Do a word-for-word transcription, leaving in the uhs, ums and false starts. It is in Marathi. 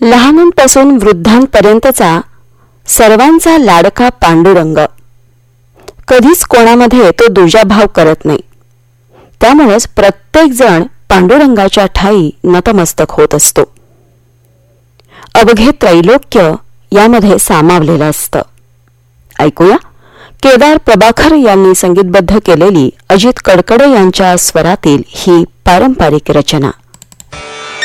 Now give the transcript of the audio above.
लहानांपासून वृद्धांपर्यंतचा सर्वांचा लाडका पांडुरंग. कधीच कोणामध्ये तो दुजाभाव करत नाही. त्यामुळेच प्रत्येक जण पांडुरंगाच्या ठाई नतमस्तक होत असतो. अवघे त्रैलोक्य यामध्ये सामावलेलं असतं. ऐकूया केदार प्रभाकर यांनी संगीतबद्ध केलेली अजित कडकडे यांच्या स्वरातील ही पारंपरिक रचना.